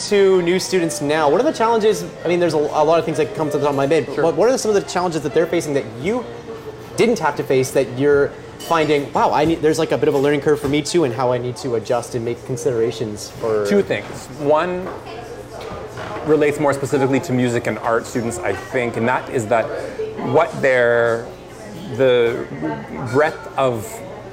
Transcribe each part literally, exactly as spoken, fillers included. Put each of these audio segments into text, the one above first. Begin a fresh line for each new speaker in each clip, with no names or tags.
to new students now, what are the challenges? I mean, there's a, a lot of things that come to the top of my head. Sure. What, what are some of the challenges that they're facing that you didn't have to face that you're finding, wow, I need, there's like a bit of a learning curve for me too, and how I need to adjust and make considerations for...
Two things. One relates more specifically to music and art students, I think, and that is that what their, the breadth of,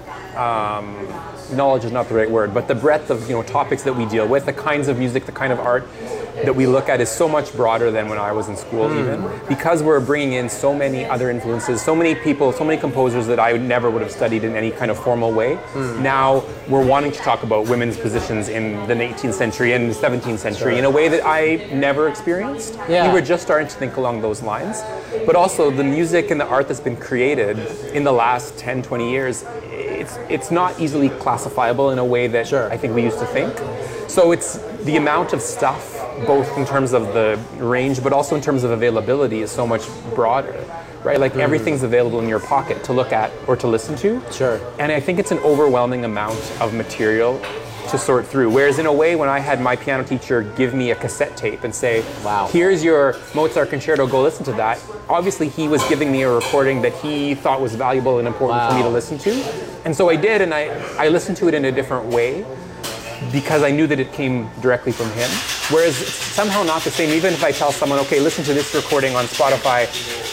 um, knowledge is not the right word, but the breadth of, you know, topics that we deal with, the kinds of music, the kind of art that we look at is so much broader than when I was in school mm. even, because we're bringing in so many other influences, so many people, so many composers that I never would have studied in any kind of formal way. Mm. Now we're wanting to talk about women's positions in the eighteenth century and the seventeenth century sure. in a way that I never experienced. Yeah. We were just starting to think along those lines, but also the music and the art that's been created in the last ten, twenty years, it's, it's not easily classifiable in a way that sure. I think we used to think. So it's the amount of stuff, both in terms of the range, but also in terms of availability, is so much broader, right? Like mm. everything's available in your pocket to look at or to listen to.
Sure.
And I think it's an overwhelming amount of material to sort through. Whereas in a way, when I had my piano teacher give me a cassette tape and say, wow, here's your Mozart concerto, go listen to that. Obviously, he was giving me a recording that he thought was valuable and important wow. for me to listen to. And so I did, and I, I listened to it in a different way, because I knew that it came directly from him. Whereas it's somehow not the same, even if I tell someone, okay, listen to this recording on Spotify,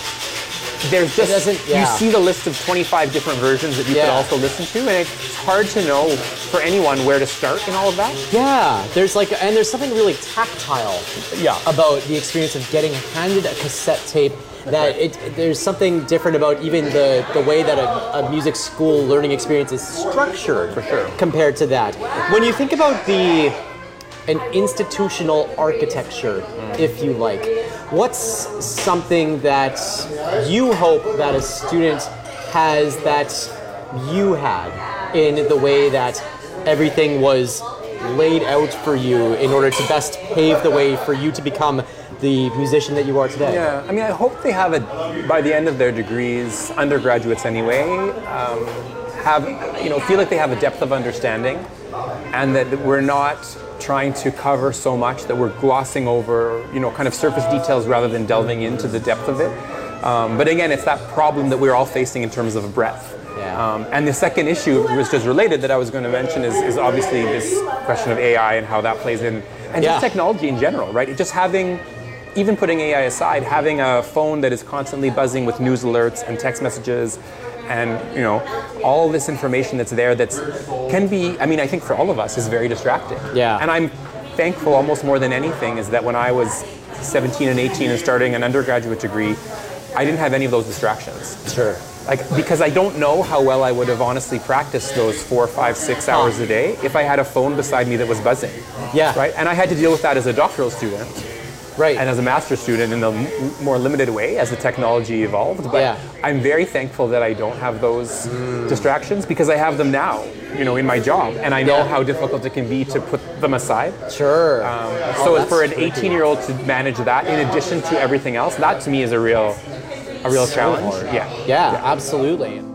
there's just, yeah. you see the list of twenty-five different versions that you yeah. could also listen to, and it's hard to know for anyone where to start in all of that.
Yeah, there's like, and there's something really tactile
yeah.
about the experience of getting handed a cassette tape. That it, there's something different about even the, the way that a, a music school learning experience is structured
for sure.
compared to that. When you think about the an institutional architecture, mm. if you like, what's something that you hope that a student has that you had in the way that everything was laid out for you in order to best pave the way for you to become the musician that you are today?
Yeah, I mean, I hope they have it by the end of their degrees, undergraduates anyway, um, have, you know, feel like they have a depth of understanding, and that we're not trying to cover so much that we're glossing over, you know, kind of surface details rather than delving into the depth of it. Um, but again, it's that problem that we're all facing in terms of breadth.
Yeah.
Um, and the second issue, which is related, that I was going to mention is, is obviously this question of A I and how that plays in, and
yeah.
just technology in general, right? Just having, even putting A I aside, having a phone that is constantly buzzing with news alerts and text messages, and you know, all this information that's there that's can be, I mean, I think for all of us is very distracting.
Yeah.
And I'm thankful almost more than anything is that when I was seventeen and eighteen and starting an undergraduate degree, I didn't have any of those distractions.
Sure.
Like, because I don't know how well I would have honestly practiced those four, five, six hours a day if I had a phone beside me that was buzzing.
Yeah.
Right? And I had to deal with that as a doctoral student.
Right.
And as a master's student in a m- more limited way as the technology evolved. But
yeah.
I'm very thankful that I don't have those mm. distractions, because I have them now, you know, in my job. And I know
yeah.
how difficult it can be to put them aside.
Sure.
Um,
oh,
so for an eighteen-year-old to manage that in addition to everything else, that to me is a real, a real
so
challenge.
Hard.
Yeah.
yeah. Yeah, absolutely.